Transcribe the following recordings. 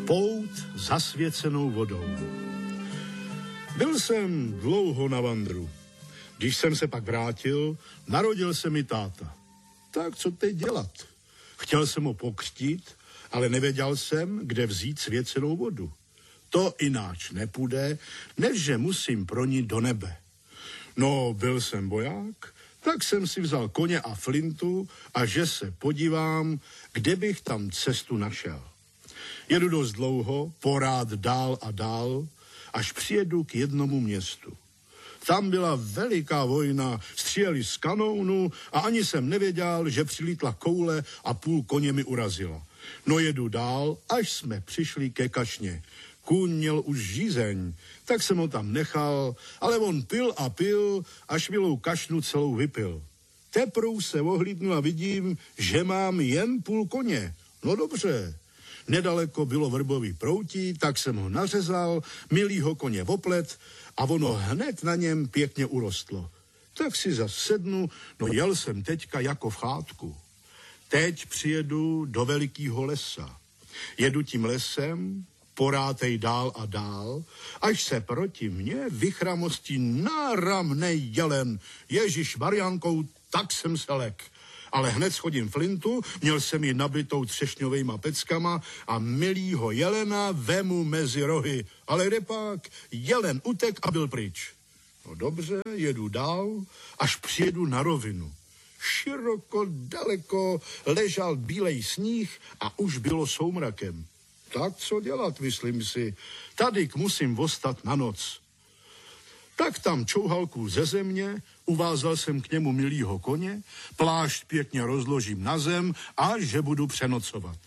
Pout zasvěcenou vodou. Byl jsem dlouho na vandru. Když jsem se pak vrátil, narodil se mi táta. Tak co teď dělat? Chtěl jsem ho pokřtít, ale nevěděl jsem, kde vzít svěcenou vodu. To ináč nepůjde, než že musím pro ní do nebe. No, byl jsem voják, tak jsem si vzal koně a flintu a že se podívám, kde bych tam cestu našel. Jedu dost dlouho, porád dál a dál, až přijedu k jednomu městu. Tam byla veliká vojna, stříleli z kanounu a ani jsem nevěděl, že přilítla koule a půl koně mi urazila. No jedu dál, až jsme přišli ke kašně. Kůň měl už žízeň, tak jsem ho tam nechal, ale on pil a pil, až milou kašnu celou vypil. Teprve se ohlídnu a vidím, že mám jen půl koně. No dobře. Nedaleko bylo vrbový proutí, tak jsem ho nařezal, milýho koně oplet a ono hned na něm pěkně urostlo. Tak si zas sednu, no jel jsem teďka jako v chátku. Teď přijedu do velikýho lesa. Jedu tím lesem, porátej dál a dál, až se proti mně vychramostí náramnej jelen. Ježíš Mariánkou, tak jsem se lek. Ale hned schodím flintu, měl jsem ji nabitou třešňovejma peckama a milýho jelena vemu mezi rohy. Ale repák, jelen utek a byl pryč. No dobře, jedu dál, až přijedu na rovinu. Široko, daleko ležal bílej sníh a už bylo soumrakem. Tak co dělat, myslím si. Tadyk musím vostat na noc. Tak tam čouhal kůl ze země, uvázal jsem k němu milýho koně, plášť pěkně rozložím na zem a že budu přenocovat.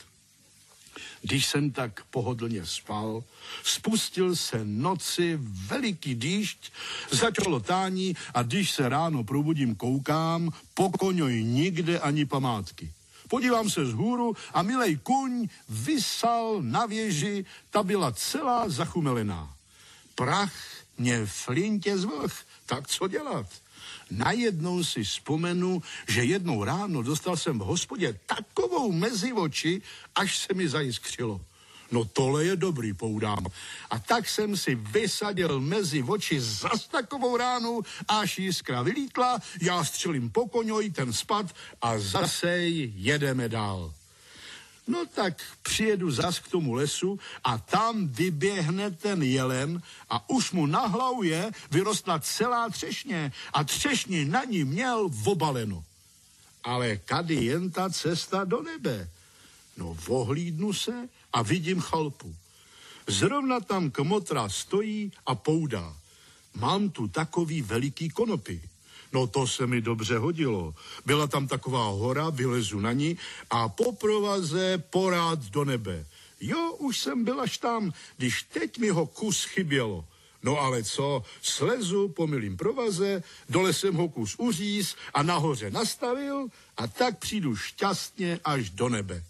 Když jsem tak pohodlně spal, spustil se noci veliký dýšť, začalo tání a když se ráno probudím, koukám, po koňoji nikde ani památky. Podívám se vzhůru a milej kuň visal na věži, ta byla celá zachumelená. Prach mě flintě zvlh, tak co dělat? Najednou si vzpomenu, že jednou ráno dostal jsem v hospodě takovou mezi oči, až se mi zajiskřilo. No tohle je dobrý, poudám. A tak jsem si vysadil mezi oči zas takovou ránu, až jiskra vylítla, já střelím po koňoji, ten spad a zase jedeme dál. No tak přijedu zas k tomu lesu a tam vyběhne ten jelen a už mu na hlavě vyrostla celá třešně a třešni na ní měl obaleno. Ale kady jen ta cesta do nebe? No vohlídnu se a vidím chalpu. Zrovna tam kmotra stojí a poudá. Mám tu takový veliký konopy. No to se mi dobře hodilo. Byla tam taková hora, vylezu na ní a po provaze porád do nebe. Jo, už jsem byl až tam, když teď mi ho kus chybělo. No ale co, slezu po milým provaze, dole jsem ho kus uříz a nahoře nastavil a tak přijdu šťastně až do nebe.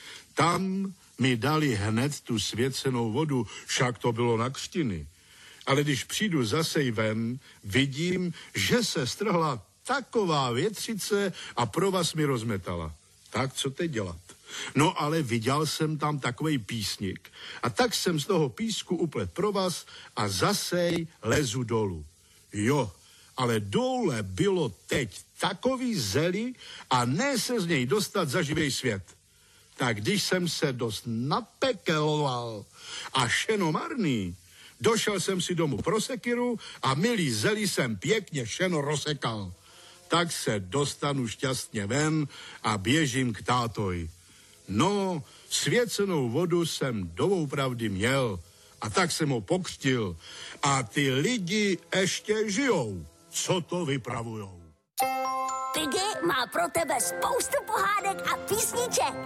Tam mi dali hned tu svěcenou vodu, však to bylo na křtiny. Ale když přijdu zase ven, vidím, že se strhla taková větřice a provaz mi rozmetala. Tak co teď dělat? No ale viděl jsem tam takovej písnik a tak jsem z toho písku uplet provaz a zase lezu dolů. Jo, ale dole bylo teď takový zeli a ne se z něj dostat za živej svět. Tak když jsem se dost napekeloval a šeno marný, došel jsem si domů pro sekiru a milý zeli jsem pěkně šeno rozsekal. Tak se dostanu šťastně ven a běžím k tátoji. No, svěcenou vodu jsem doopravdy měl a tak jsem ho pokřtil. A ty lidi ještě žijou. Co to vypravujou? Piggy má pro tebe spoustu pohádek a písniček.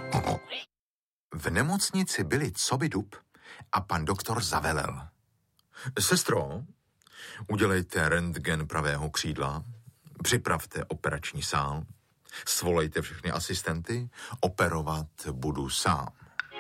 V nemocnici byli coby-dub a pan doktor zavelel. Sestro, udělejte rentgen pravého křídla, připravte operační sál, svolejte všechny asistenty, operovat budu sám.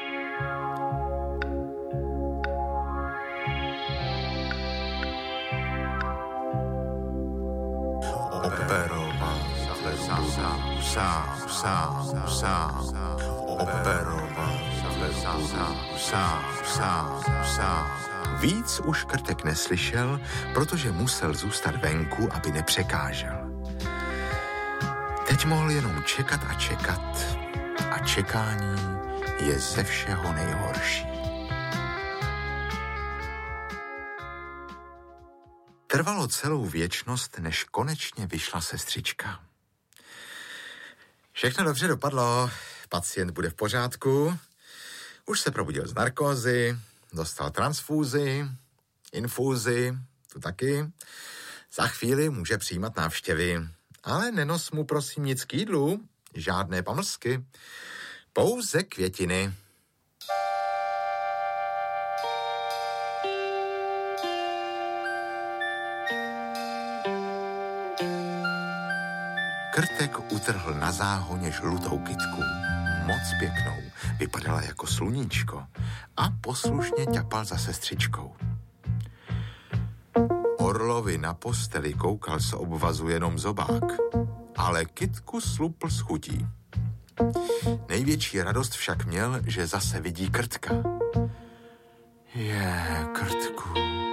Operovat budu sám. Operovat Víc už Krtek neslyšel, protože musel zůstat venku, aby nepřekážel. Teď mohl jenom čekat a čekat a čekání je ze všeho nejhorší. Trvalo celou věčnost, než konečně vyšla sestřička. Všechno dobře dopadlo, pacient bude v pořádku, už se probudil z narkózy, dostal transfúzi, infúzi, tu taky. Za chvíli může přijímat návštěvy, ale nenos mu prosím nic k jídlu, žádné pamlsky, pouze květiny. Krtek utrhl na záhoně žlutou kytku, moc pěknou, vypadala jako sluníčko a poslušně ťapal za sestřičkou. Orlovi na posteli koukal z obvazu jenom zobák, ale kytku slupl s chutí. Největší radost však měl, že zase vidí Krtka. Krtku,